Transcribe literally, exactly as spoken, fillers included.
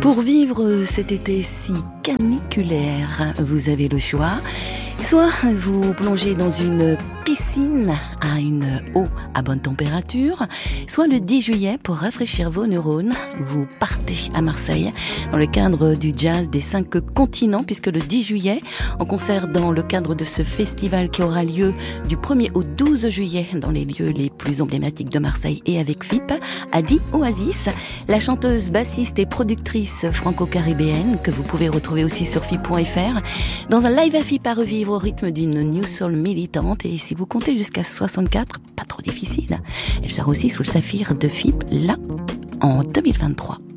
Pour vivre cet été si caniculaire, vous avez le choix. Soit vous plongez dans une piscine à une eau à bonne température, soit le dix juillet, pour rafraîchir vos neurones, vous partez à Marseille dans le cadre du jazz des cinq continents, puisque le dix juillet, en concert dans le cadre de ce festival qui aura lieu du premier au douze juillet dans les lieux les plus emblématiques de Marseille et avec F I P, a dit Oasis, la chanteuse, bassiste et productrice franco-caribéenne que vous pouvez retrouver aussi sur F I P point F R, dans un live à F I P à revivre au rythme d'une new soul militante. Et si vous comptez jusqu'à soixante-quatre, pas trop difficile, elle sera aussi sous le saphir de F I P là en deux mille vingt-trois.